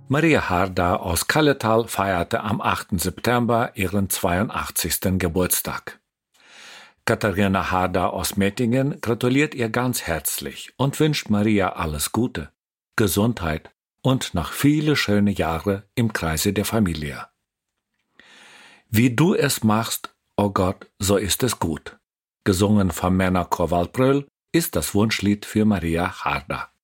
Maria Harda aus Kalletal feierte am 8. September ihren 82. Geburtstag. Katharina Harda aus Mettingen gratuliert ihr ganz herzlich und wünscht Maria alles Gute, Gesundheit und noch viele schöne Jahre im Kreise der Familie. Wie du es machst, o Gott, so ist es gut. Gesungen vom Männerchor Waldbröl ist das Wunschlied für Maria Harda.